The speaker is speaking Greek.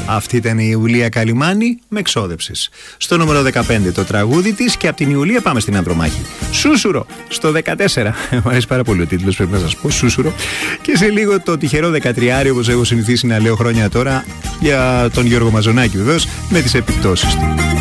Αυτή ήταν η Ιουλία Καλιμάνη, με εξόδεψες. Στο νούμερο 15 το τραγούδι της, και από την Ιουλία πάμε στην Ανδρομάχη. Σούσουρο, στο 14. Μου αρέσει πάρα πολύ ο τίτλος, πρέπει να σας πω. Σούσουρο. Και σε λίγο το τυχερό 13, όπως έχω συνηθίσει να λέω χρόνια τώρα, για τον Γιώργο Μαζονάκη βεβαίως, με τις επιπτώσεις του.